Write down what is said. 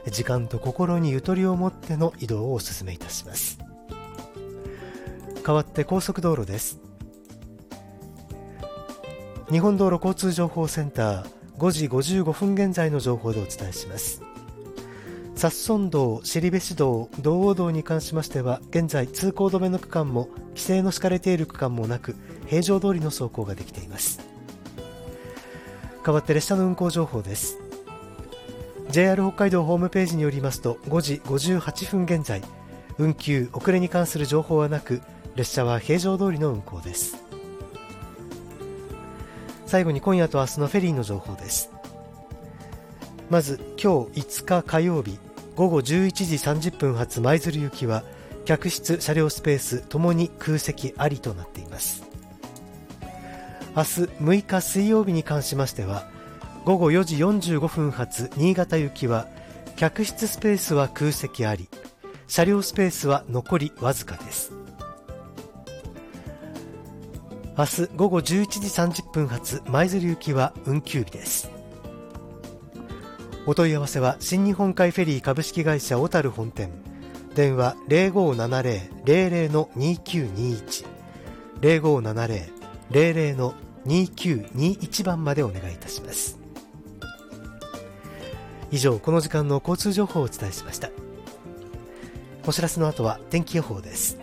時間と心にゆとりを持っての移動をお勧めいたします。代わって高速道路です。日本道路交通情報センター5時55分現在の情報でお伝えします。札村道、後部道、道央道に関しましては現在通行止めの区間も規制の敷かれている区間もなく、平常通りの走行ができています。代わって列車の運行情報です。 JR 北海道ホームページによりますと、5時58分現在運休遅れに関する情報はなく、列車は平常通りの運行です。最後に今夜と明日のフェリーの情報です。まず今日5日火曜日午後11時30分発舞鶴行きは客室車両スペースともに空席ありとなっています。明日6日水曜日に関しましては午後4時45分発新潟行きは客室スペースは空席あり、車両スペースは残りわずかです。明日午後11時30分発舞鶴行きは運休日です。お問い合わせは新日本海フェリー株式会社小樽本店、電話 0570-00-2921 0570-00-2921番までお願いいたします。以上、この時間の交通情報をお伝えしました。お知らせの後は天気予報です。